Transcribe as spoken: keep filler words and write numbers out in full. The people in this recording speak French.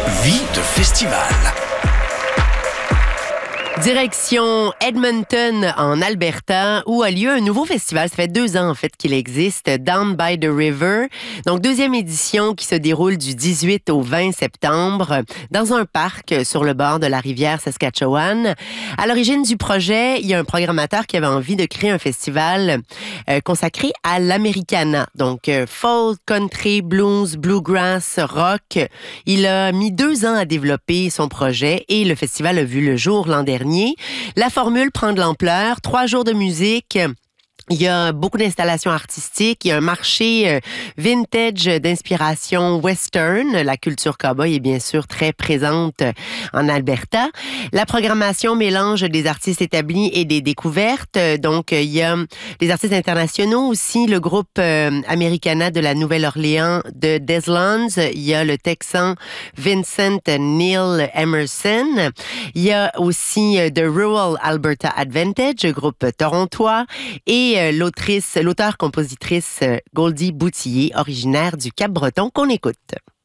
Vie de festival. Direction Edmonton, en Alberta, où a lieu un nouveau festival. Ça fait deux ans, en fait, qu'il existe, Down by the River. Donc, deuxième édition qui se déroule du dix-huit au vingt septembre dans un parc sur le bord de la rivière Saskatchewan. À l'origine du projet, il y a un programmateur qui avait envie de créer un festival euh, consacré à l'Americana. Donc, euh, folk, country, blues, bluegrass, rock. Il a mis deux ans à développer son projet et le festival a vu le jour l'an dernier. La formule prend de l'ampleur, trois jours de musique. Il y a beaucoup d'installations artistiques. Il y a un marché euh, vintage d'inspiration western. La culture cowboy est bien sûr très présente en Alberta. La programmation mélange des artistes établis et des découvertes. Donc, il y a des artistes internationaux aussi. Le groupe euh, Americana de la Nouvelle-Orléans de Des Lands. Il y a le Texan Vincent Neil Emerson. Il y a aussi euh, The Rural Alberta Advantage, groupe torontois. Et l'autrice, l'auteur-compositrice Goldie Boutillier, originaire du Cap-Breton, qu'on écoute.